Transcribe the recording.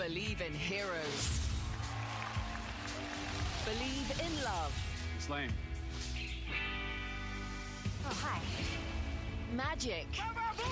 Believe in heroes. Believe in love. It's lame. Oh, hi. Magic.